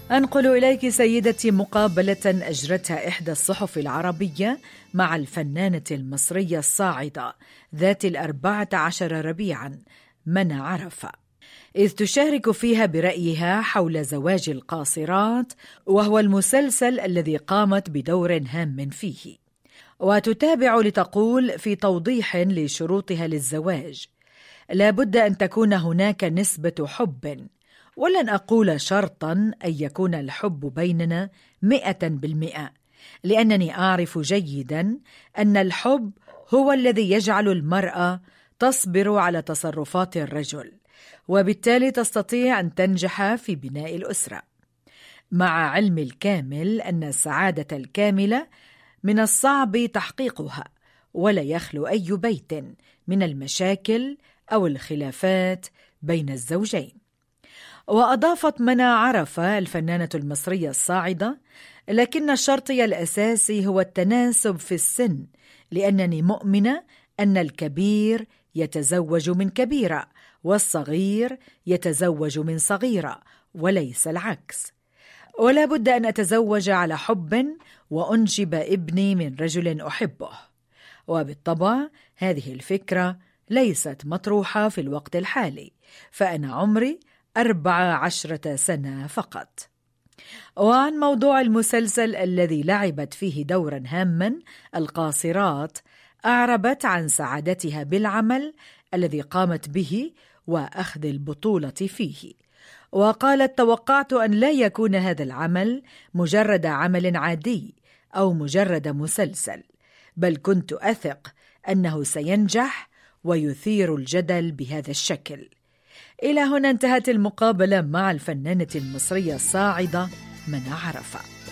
أنقل إليك سيدتي مقابلة أجرتها إحدى الصحف العربية مع الفنانة المصرية الصاعدة ذات 14 ربيعاً منى عرفة، إذ تشارك فيها برأيها حول زواج القاصرات، وهو المسلسل الذي قامت بدور هام فيه. وتتابع لتقول في توضيح لشروطها للزواج: لا بد أن تكون هناك نسبة حب، ولن أقول شرطاً أن يكون الحب بيننا 100%، لأنني أعرف جيداً أن الحب هو الذي يجعل المرأة تصبر على تصرفات الرجل، وبالتالي تستطيع أن تنجح في بناء الأسرة، مع علم الكامل أن السعادة الكاملة من الصعب تحقيقها، ولا يخلو أي بيت من المشاكل أو الخلافات بين الزوجين. وأضافت منى عرفة الفنانة المصرية الصاعدة: لكن شرطي الأساسي هو التناسب في السن، لأنني مؤمنة أن الكبير يتزوج من كبيرة والصغير يتزوج من صغيرة، وليس العكس. ولا بد أن أتزوج على حب وأنجب ابني من رجل أحبه. وبالطبع هذه الفكرة ليست مطروحة في الوقت الحالي، فأنا عمري 14 سنة فقط. وعن موضوع المسلسل الذي لعبت فيه دورا هاما، القاصرات، أعربت عن سعادتها بالعمل الذي قامت به وأخذ البطولة فيه، وقالت: توقعت أن لا يكون هذا العمل مجرد عمل عادي أو مجرد مسلسل، بل كنت أثق أنه سينجح ويثير الجدل بهذا الشكل. إلى هنا انتهت المقابلة مع الفنانة المصرية الصاعدة منى عرفة.